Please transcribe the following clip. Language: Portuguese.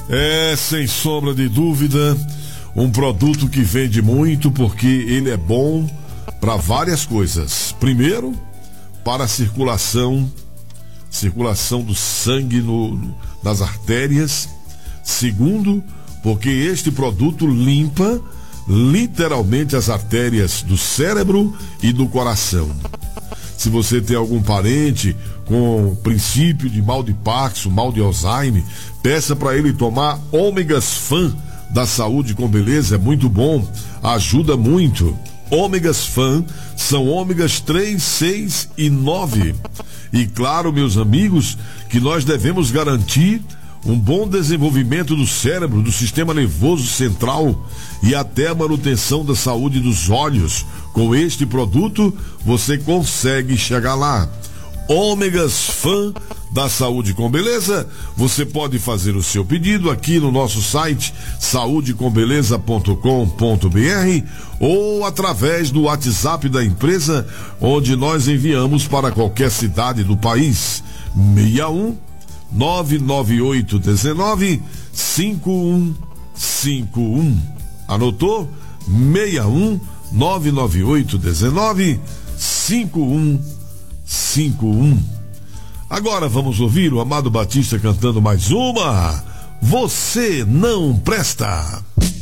É, sem sombra de dúvida, um produto que vende muito porque ele é bom para várias coisas. Primeiro, para a circulação do sangue nas artérias. Segundo, porque este produto limpa literalmente as artérias do cérebro e do coração. Se você tem algum parente com princípio de mal de Parkinson, mal de Alzheimer, peça para ele tomar Ômegas Fan da Saúde com Beleza, é muito bom, ajuda muito. Ômegas Fan são ômegas 3, 6 e 9. E claro, meus amigos, que nós devemos garantir um bom desenvolvimento do cérebro, do sistema nervoso central e até a manutenção da saúde dos olhos. Com este produto, você consegue chegar lá. Ômegas Fan da Saúde com Beleza. Você pode fazer o seu pedido aqui no nosso site saudecombeleza.com.br ou através do WhatsApp da empresa, onde nós enviamos para qualquer cidade do país. 61 998 19 5151. Anotou? 61 998 19 5151. Agora vamos ouvir o Amado Batista cantando mais uma. Você não presta.